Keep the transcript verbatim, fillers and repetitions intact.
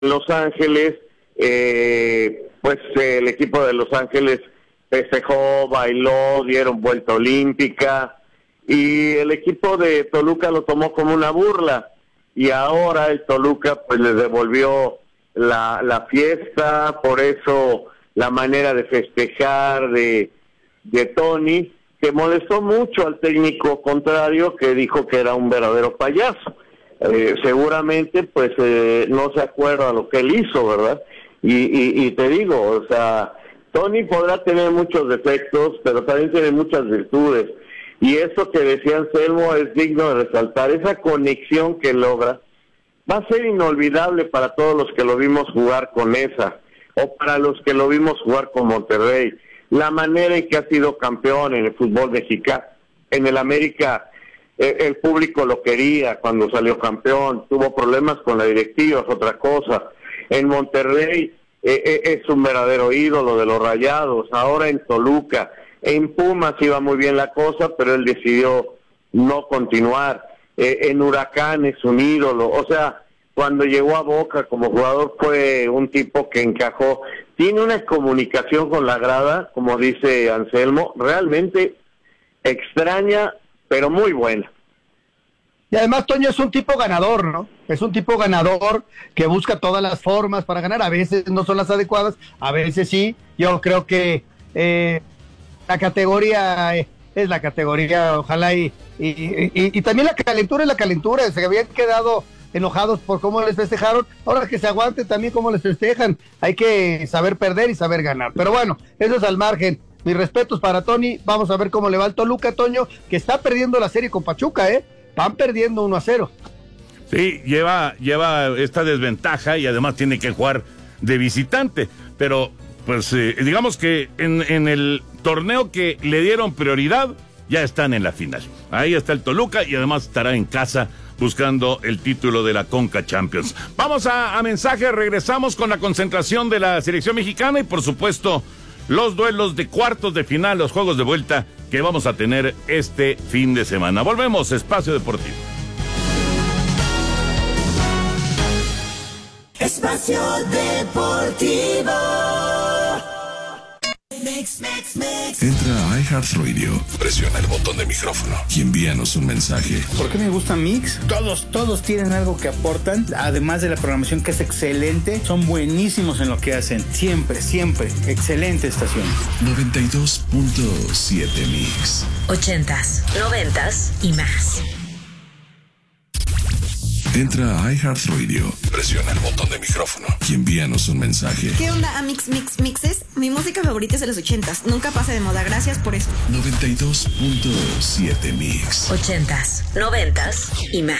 Los Ángeles, eh, pues eh, el equipo de Los Ángeles festejó, bailó, dieron vuelta olímpica, y el equipo de Toluca lo tomó como una burla, y ahora el Toluca pues les devolvió la, la fiesta. Por eso la manera de festejar de, de Tony, que molestó mucho al técnico contrario, que dijo que era un verdadero payaso. Eh, seguramente pues eh, no se acuerda lo que él hizo, ¿verdad? Y, y, y te digo, o sea, Tony podrá tener muchos defectos, pero también tiene muchas virtudes, y eso que decía Anselmo es digno de resaltar. Esa conexión que logra va a ser inolvidable para todos los que lo vimos jugar con esa, o para los que lo vimos jugar con Monterrey. La manera en que ha sido campeón en el fútbol mexicano, en el América, el público lo quería cuando salió campeón, tuvo problemas con la directiva, es otra cosa. En Monterrey eh, eh, es un verdadero ídolo de los Rayados, ahora en Toluca. En Pumas iba muy bien la cosa, pero él decidió no continuar. Eh, en Huracán es un ídolo, o sea, cuando llegó a Boca como jugador fue un tipo que encajó. Tiene una comunicación con la grada, como dice Anselmo, realmente extraña, pero muy buena. Y además Toño es un tipo ganador, ¿no? Es un tipo ganador que busca todas las formas para ganar. A veces no son las adecuadas, a veces sí. Yo creo que eh, la categoría eh, es la categoría, ojalá y, y, y, y también la calentura es la calentura. Se habían quedado enojados por cómo les festejaron, ahora que se aguante también cómo les festejan. Hay que saber perder y saber ganar. Pero bueno, eso es al margen. Mis respetos para Tony. Vamos a ver cómo le va al Toluca, Toño, que está perdiendo la serie con Pachuca, ¿eh? Van perdiendo uno a cero. Sí, lleva, lleva esta desventaja y además tiene que jugar de visitante. Pero, pues, eh, digamos que en, en el torneo que le dieron prioridad, ya están en la final. Ahí está el Toluca y además estará en casa buscando el título de la Conca Champions. Vamos a, a mensaje, regresamos con la concentración de la selección mexicana y, por supuesto, los duelos de cuartos de final, los juegos de vuelta que vamos a tener este fin de semana. Volvemos, Espacio Deportivo. Espacio Deportivo. Mix, mix, mix. Entra a iHeartRadio, presiona el botón de micrófono y envíanos un mensaje. ¿Por qué me gusta Mix? Todos, todos tienen algo que aportan, además de la programación que es excelente, son buenísimos en lo que hacen, siempre, siempre, excelente estación. noventa y dos punto siete Mix. Ochentas, noventas y más. Entra a iHeartRadio, presiona el botón de micrófono y envíanos un mensaje. ¿Qué onda, Amix Mix Mixes? Mi música favorita es de los ochentas, nunca pasa de moda, gracias por eso. noventa y dos punto siete Mix. Ochentas, noventas y más.